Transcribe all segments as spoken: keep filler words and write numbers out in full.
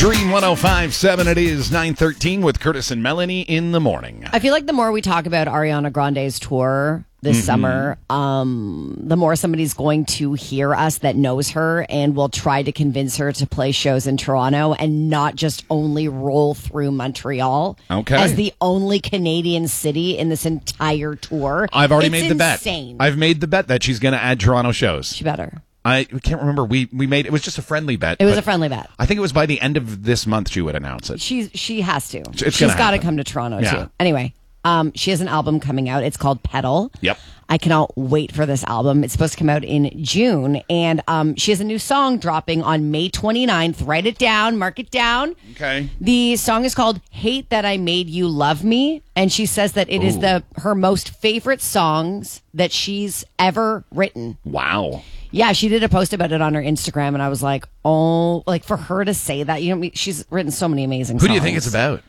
Dream one oh five point seven, it is nine thirteen with Curtis and Melanie in the morning. I feel like the more we talk about Ariana Grande's tour this mm-hmm. summer, um, the more somebody's going to hear us that knows her and will try to convince her to play shows in Toronto and not just only roll through Montreal okay. as the only Canadian city in this entire tour. I've already it's made the insane. bet. I've made the bet that she's going to add Toronto shows. She better. I can't remember. We we made it was just a friendly bet. It was a friendly bet. I think it was by the end of this month she would announce it. She's she has to. It's She's got to come to Toronto yeah. too. Anyway, um, she has an album coming out. It's called Petal. Yep. I cannot wait for this album. It's supposed to come out in June, and um, she has a new song dropping on May twenty-ninth. Write it down, mark it down. Okay. The song is called "Hate That I Made You Love Me," and she says that it Ooh. is the her most favorite songs that she's ever written. Wow. Yeah, she did a post about it on her Instagram, and I was like, oh, like for her to say that, you know, she's written so many amazing songs. Who do you think it's about?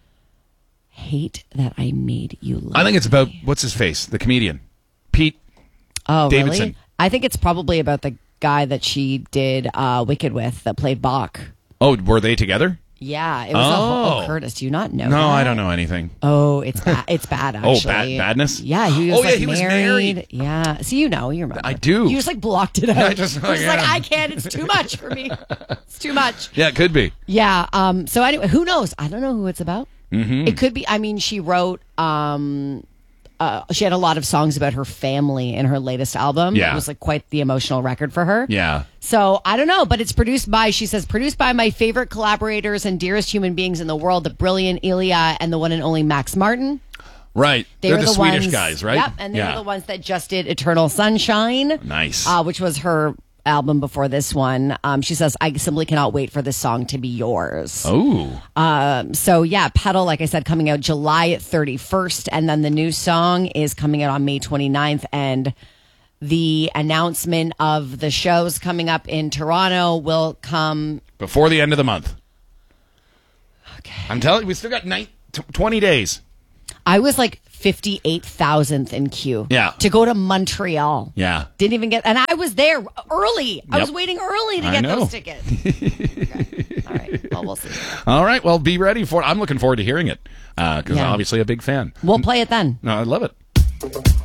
Hate That I Made You Love I think it's about, me. what's his face? The comedian. Pete oh, Davidson. Really? I think it's probably about the guy that she did uh, Wicked with that played Bach. Oh, were they together? Yeah, it was oh. a whole, oh, Curtis, do you not know No, that? I don't know anything. Oh, it's bad. It's bad, actually. Oh, bad, badness? Yeah, he was oh, like yeah, he married. was married. Yeah. So you know, you remember. I do. You just like blocked it out. I just, I was yeah. like, I can't. It's too much for me. It's too much. Yeah, it could be. Yeah. Um. So anyway, who knows? I don't know who it's about. Mm-hmm. It could be. I mean, she wrote. Um. Uh, she had a lot of songs about her family in her latest album. Yeah. It was like quite the emotional record for her. Yeah. So I don't know, but it's produced by, she says, produced by my favorite collaborators and dearest human beings in the world, the brilliant Ilya and the one and only Max Martin. Right. They They're were the, the Swedish ones, guys, right? Yep, and they yeah. were the ones that just did Eternal Sunshine. Nice. Uh, which was her album before this one. Um, she says, I simply cannot wait for this song to be yours. Oh. Um, so yeah, Petal, like I said, coming out July thirty-first, and then the new song is coming out on May twenty-ninth, and the announcement of the shows coming up in Toronto will come before the end of the month. Okay. I'm telling you, we still got nine, twenty days. I was like fifty-eight thousandth in queue yeah. to go to Montreal. Yeah. Didn't even get, and I was there early. I yep. was waiting early to I get know. those tickets. Okay. All right. Well, we'll see. All right. Well, be ready for it. I'm looking forward to hearing it because uh, yeah. I'm obviously a big fan. We'll play it then. No, I love it.